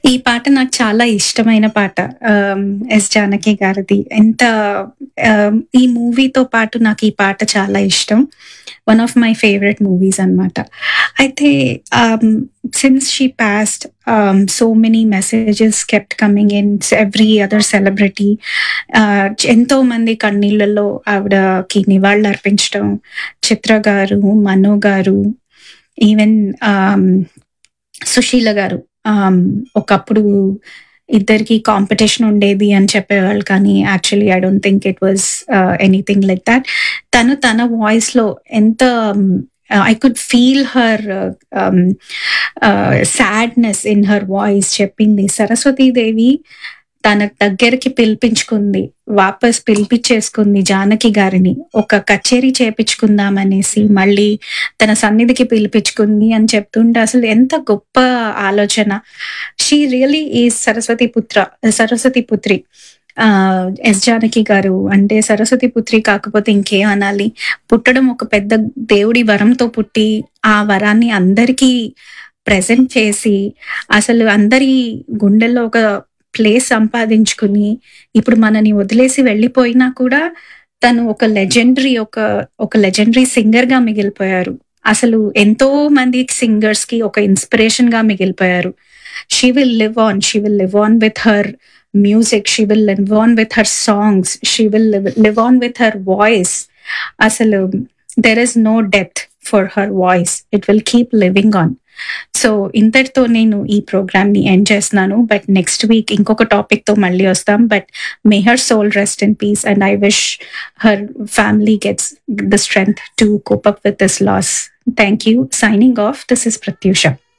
ఈ పాట నాకు చాలా ఇష్టమైన పాట. ఎస్. జానకి గారిది. ఈ మూవీతో పాటు నాకు ఈ పాట చాలా ఇష్టం. One of my favourite movies అన్నమాట. అయితే since she passed so many messages kept coming in every other celebrity. ఎంతో మంది కన్నీళ్లలో ఆవిడకి నివాళులు అర్పించడం. చిత్ర గారు, మను గారు, ఈవెన్ సుశీల గారు. ఒకప్పుడు ఇద్దరికి కాంపిటీషన్ ఉండేది అని చెప్పేవాళ్ళు, కానీ actually I don't think it was anything like that. తన వాయిస్ లో ఎంత I could feel her sadness in her voice. చెప్పింది సరస్వతీదేవి తన దగ్గరికి పిలిపించుకుంది, వాపస్ పిలిపించేసుకుంది జానకి గారిని. ఒక కచేరీ చేపించుకుందామనేసి మళ్ళీ తన సన్నిధికి పిలిపించుకుంది అని చెప్తుంటే అసలు ఎంత గొప్ప ఆలోచన. షీ రియలీ ఈ సరస్వతి పుత్రి. ఎస్. జానకి గారు అంటే సరస్వతి పుత్రి కాకపోతే ఇంకేం అనాలి. పుట్టడం ఒక పెద్ద దేవుడి వరంతో పుట్టి ఆ వరాన్ని అందరికీ ప్రెజెంట్ చేసి అసలు అందరి గుండెల్లో ఒక ప్లేస్ సంపాదించుకుని ఇప్పుడు మనని వదిలేసి వెళ్ళిపోయినా కూడా తను ఒక లెజెండరీ సింగర్ గా మిగిలిపోయారు. అసలు ఎంతో మంది సింగర్స్ కి ఒక ఇన్స్పిరేషన్ గా మిగిలిపోయారు. She will live on with her music, she will live on with her songs, she will live on with her voice. Asalu there is no death for her voice, it will keep living on. So ఇంతటితో నేను ఈ programme ని end చేస్తున్నాను. But next week ఇంకొక topic తో మళ్ళీ వస్తాం. But May her soul rest in peace and I wish her family gets the strength to cope up with this loss. Thank you. Signing off. This is Pratyusha.